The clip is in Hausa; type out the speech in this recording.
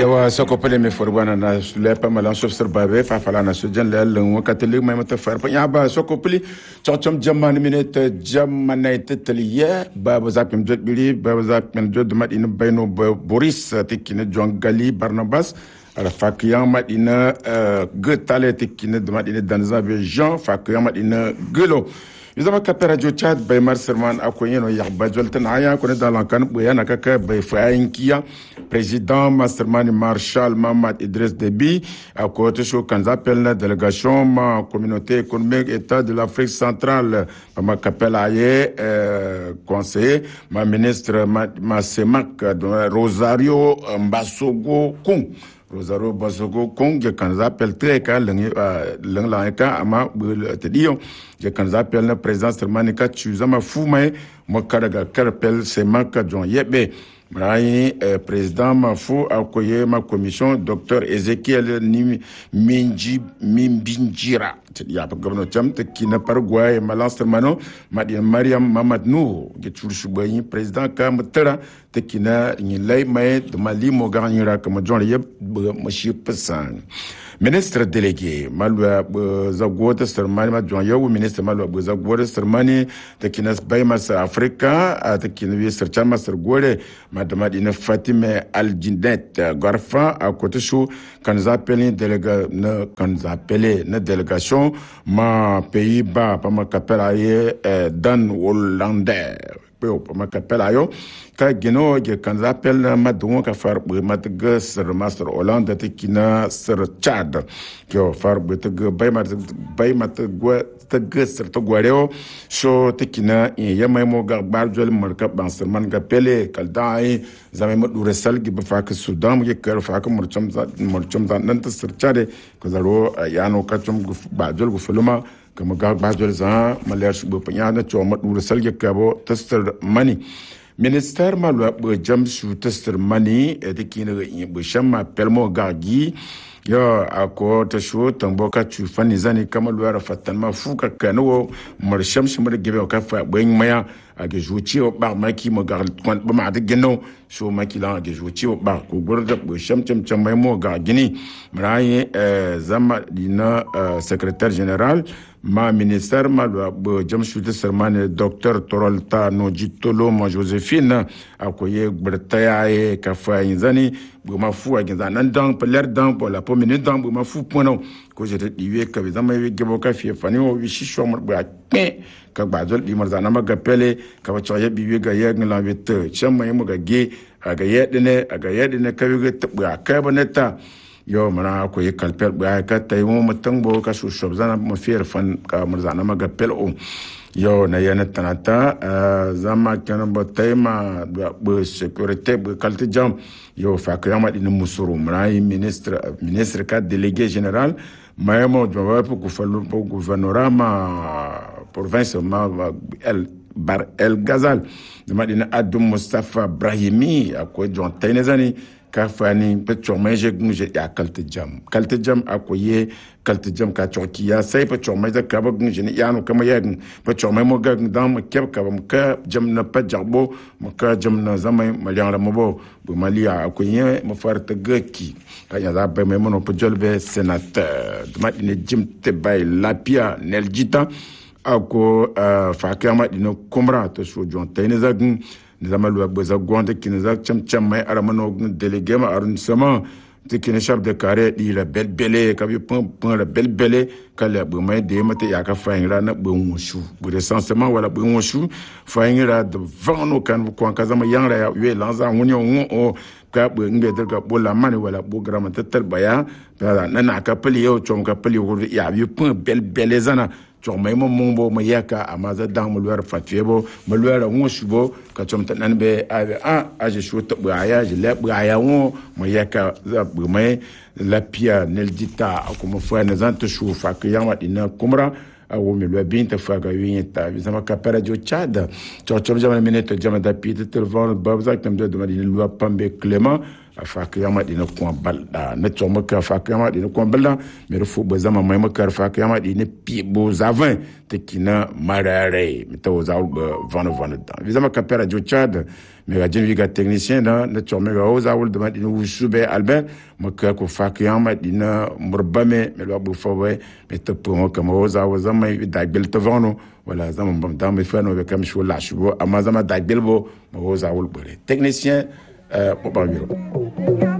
yawa soko pele me forwana na le pa malan so sir babe fa fala na so jan le lung kateli me mata far pa ya ba soko pele chochom jamman minute jamman tetliya baba zapim jot bili baba zapim jot madina bayno Boris tikine jongali Barnabas ala fakiyan madina getale tikine madina danza be Jean fakiyan madina gelo Yuzama kapera jo chat bay Marserman akoyeno yakbajol tanaya kone dalankan boyana kaka bay fayankia président Masterman Marshal Mamad Idriss Déby à côté chaud quand appelle la délégation ma communauté économique état de l'Afrique centrale ma kapela aye conseiller ma ministre ma semak Rosario Mbasogo Kung Rosario Basogo Kong je kan appelle très ka lang ka ama te dio je kan appelle le président Sermanika Tuzama Fumay mo kadaga karpel se maka jon yebe Marayi président Mafou akoye ma commission docteur Ezekiel Mimbinjira ya pa gouverneur cham te kina Paraguay malanster mano Madian Mariam Mamad Nou ge chulshubayi président ka mutara te kina ni lay may de Mali mo garnira comme jon yeb monsieur Pessan ministre délégué Malwa Zagwota Sermani ma jon yaw ministre Malwa Zagwota Sermani te kina bayma sa Afrika te kina wi serchama sergore madame Dina Fatime Aljinet Garfa à côté chou quand nous appelons délégation ma Pays-Bas pas ma capelle Dan Hollandais pas ma capelle ayo ka geno je quand nous appelle ma don ka far mat sur master Hollande te kina sur Tchad que far te bay mat te sur to guareo so te kina yamay mo garbar jol marka banserman ga pele kaldai zame mo dure salgi ba fa ka Sudan mo yekar fa ka morcham nan ta sur Tchad ko zaro yano ka chum ba jol gu fuluma kama garbar jol za maler su ba panya da cho mo dure salgi ka bo tastar mani ministère malwa bo jam su tastar mani te kina bo shamma pelmo gagi yo ako ta sho tamboka chu fani zani kama luara fatan ma fuka kano marsham shimar gebe ka fa bayin maya age juci o ba maki mo gar kon ba ma de geno so maki la age juci o ba ko gorda bo sham cham cham mai mo ga gini marayi zama dina secrétaire général ma ministère malwa bo jam shuti sermane docteur Torolta no jitolo ma Josephine akoye bertaya e ka fa zani bo ma fu age zanan dan peler dan pour la première dan bo ma fu pono ko je te diwe ka zama we gebo ka fi fani o wi shisho mo ba ka bazol di marzana maga pele ka wacha ya biwe ga yeg la wete chama yemo ga ge aga yedine ka wi te ba ka baneta yo mana ko ye kalpel ba ka tay mo matango ka su shobzana mo fier fan ka marzana maga pel o yo na yana tanata zama kana ba tayma ba sécurité ba kalte jam yo fa ka yama din musuru mrai ministre ka délégué général mayamo jwa ko fallu ko gouvernorama province El Ghazal de Madina Adum Mustafa Brahimi akoy jon taynezani ka fani petcho meje gunje ya kalte jam akoye kalte jam ka chokiya sai petcho meje ka ba gunje ni yanu kama yagin petcho mai mo gagin dam keb ka bam ka jam na pajabo mo ka jam na zamai malian rambo bu malia akoye mo farta gaki ka ya za ba mai mono pejolbe sénateur de Madina jim te bay lapia neljita ako fakama dino komra to so jon taynezagin nizamalu agboza gonde kineza cham mai aramano délégué ma arrondissement te kine chef de carré di la belbele ka bi pon la belbele kala bu mai de mate ya ka faingra na bu woshu bu recensement wala bu woshu faingra de vano kan ko kazama yangra ya we lanza wonyo o ka bu ngbe der ka bola mani wala bu grama tetel baya na ka peli yo chom ka peli wo ya bi pon belbele zana chom mai mo mombo ma yaka amaza dang mo luar fatfebo mo luar woshubo ka chom tanan be a je shota bu aya je le bu aya wo mo yaka bu mai la pia nel dita como foi na zante chufa que yama dina kumra awo me lo binta faga yinta bizama kapara jo Tchad chom jama minute jama da pite telefon babza tam de madina lo pambe Clément fa kiyama dina ko balda na to maka fa kiyama dina ko balda me rufu ba zama mai maka fa kiyama dina pibo zavin te kina marare me to za vano da vizama kapera jo Chad me ga jin viga technicien na to me ga oza wol de dina usube Albert maka ko fa kiyama dina murbame me lo bu fowe me to po maka mo oza zama da gel to vano wala zama bam da me fa no be kam shu la shubo ama zama da gelbo mo oza wol bere technicien pour parler.